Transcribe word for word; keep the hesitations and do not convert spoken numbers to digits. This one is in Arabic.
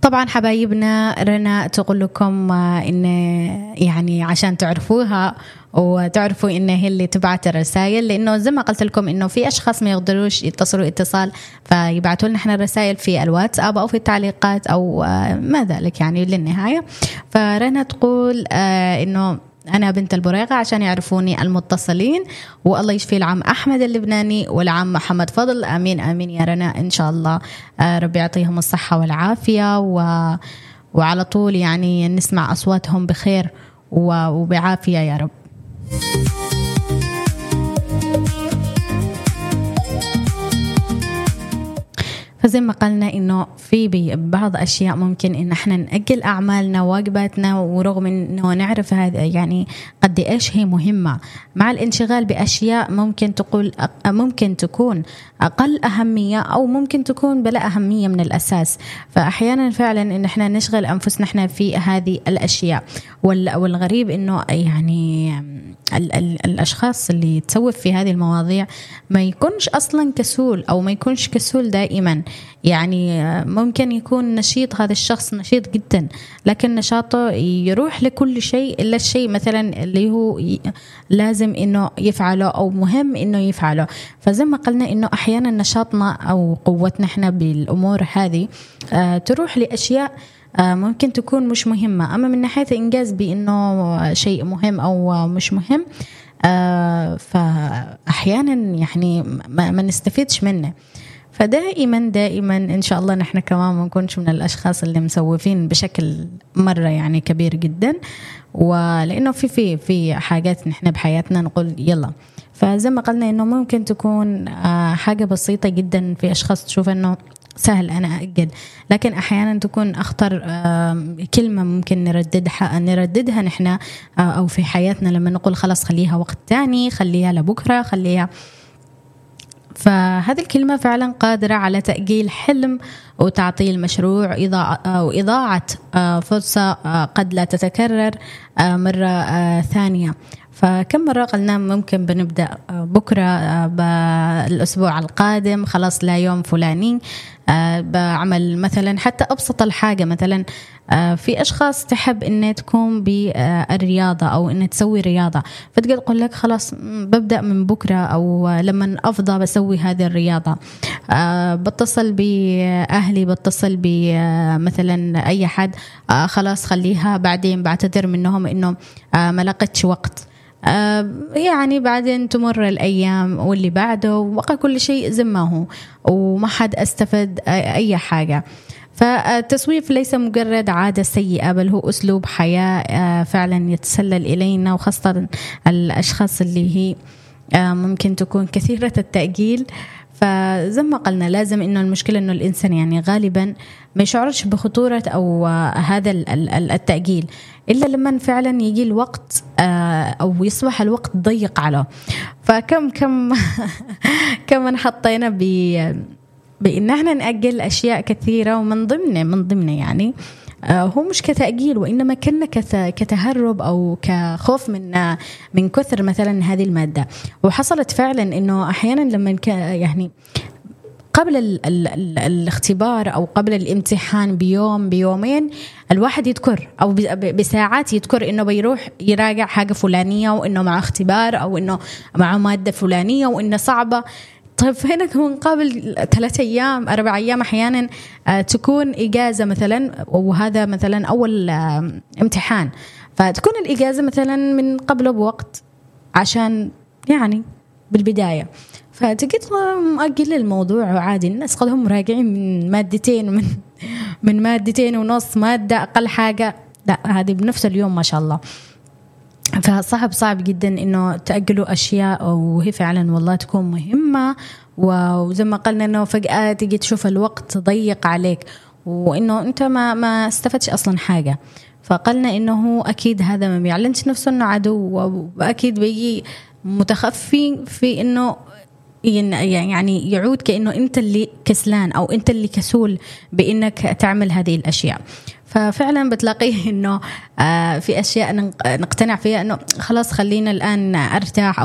طبعا حبايبنا رنا تقول لكم إن يعني عشان تعرفوها وتعرفوا إن هي اللي تبعت الرسائل، لأنه زي ما قلت لكم إنه في أشخاص ما يقدروش يتصلوا اتصال فيبعتوا لنا إحنا الرسائل في الواتساب أو في التعليقات أو ما ذلك يعني للنهاية. فرنا تقول إنه أنا بنت البريغة عشان يعرفوني المتصلين، والله يشفي العم أحمد اللبناني والعم محمد فضل. آمين آمين يا رنا إن شاء الله. ربي يعطيهم الصحة والعافية و... وعلى طول يعني نسمع أصواتهم بخير وبعافية يا رب. فزي ما قلنا إنه في بعض أشياء ممكن إن إحنا نأجل أعمالنا واجباتنا، ورغم إنه نعرف هذا يعني قد إيش هي مهمة، مع الانشغال بأشياء ممكن تقول ممكن تكون أقل أهمية أو ممكن تكون بلا أهمية من الأساس. فأحيانا فعلا إن إحنا نشغل أنفسنا إحنا في هذه الأشياء. والغريب إنه يعني ال ال الأشخاص اللي تسوف في هذه المواضيع ما يكونش أصلا كسول أو ما يكونش كسول دائما، يعني ممكن يكون نشيط، هذا الشخص نشيط جدا لكن نشاطه يروح لكل شيء إلا الشيء مثلا اللي هو لازم إنه يفعله أو مهم إنه يفعله. فزي ما قلنا إنه أحيانا نشاطنا أو قوتنا إحنا بالأمور هذه آه تروح لأشياء آه ممكن تكون مش مهمة، أما من ناحية إنجاز بإنه شيء مهم أو مش مهم آه فأحيانا يعني ما, ما نستفيدش منه. فدائما دائما إن شاء الله نحن كمان ما نكونش من الأشخاص اللي مسوفين بشكل مرة يعني كبير جدا، ولأنه في في في حاجات نحن بحياتنا نقول يلا. فزي ما قلنا إنه ممكن تكون آه حاجة بسيطة جدا، في أشخاص تشوف إنه سهل أنا أأجل، لكن أحيانا تكون أخطر آه كلمة ممكن نرددها نرددها نحن آه أو في حياتنا لما نقول خلاص خليها وقت تاني، خليها لبكرة، خليها. فهذه الكلمة فعلا قادرة على تأجيل حلم وتعطيل مشروع وإضاعة فرصة قد لا تتكرر مرة ثانية. فكم مرة قلنا ممكن بنبدأ بكرة بالأسبوع القادم، خلاص لا يوم فلاني بعمل مثلا حتى أبسط الحاجة. مثلا في أشخاص تحب إن تكون بالرياضة أو إن تسوي رياضة، فتقول تقول لك خلاص ببدأ من بكرة أو لما أفضى بسوي هذه الرياضة. بتصل بأهلي، بتصل بمثلا أي حد، خلاص خليها بعدين، بعتذر منهم إنه ما لقيتش وقت. يعني بعدين تمر الأيام واللي بعده وبقى كل شيء زي ما هو وما حد استفد أي حاجة. فالتسويف ليس مجرد عادة سيئة، بل هو أسلوب حياة فعلا يتسلل إلينا، وخاصة الأشخاص اللي هي ممكن تكون كثيرة التأجيل. فزي ما قلنا لازم إنه المشكلة إنه الإنسان يعني غالبا ما يشعرش بخطورة أو هذا التأجيل إلا لما فعلا يجي الوقت أو يصبح الوقت ضيق عليه. فكم كم كم حطينا ب بإن احنا نأجل أشياء كثيرة، ومن ضمن من ضمن يعني هو مش كتأجيل وإنما كنا كتهرب أو كخوف من من كثر مثلا هذه المادة. وحصلت فعلا إنه أحيانا لما يعني قبل ال ال ال الاختبار أو قبل الامتحان بيوم بيومين الواحد يذكر أو بساعات يذكر إنه بيروح يراجع حاجة فلانية، وإنه مع اختبار أو إنه مع مادة فلانية وإنه صعبة. طيب هنا من قبل ثلاثة أيام أربع أيام أحيانا تكون إجازة مثلا، وهذا مثلا أول امتحان، فتكون الإجازة مثلا من قبله بوقت عشان يعني بالبداية، فتجد مؤجل الموضوع عادي. الناس قد هم راجعين من مادتين ومن من مادتين ونص مادة أقل حاجة، لا هذه بنفس اليوم ما شاء الله. فصعب صعب جدا إنه تأجلوا أشياء وهي فعلا والله تكون مهمة، وزي ما قلنا إنه فجأة تيجي تشوف الوقت ضيق عليك وإنه أنت ما ما استفدتش أصلا حاجة. فقلنا إنه أكيد هذا ما بيعلنش نفسه إنه عدو، وأكيد بيجي متخفي في إنه يعني يعود كأنه أنت اللي كسلان أو أنت اللي كسول بإنك تعمل هذه الأشياء. ففعلا بتلاقيه إنه في أشياء نقتنع فيها إنه خلاص خلينا الآن أرتاح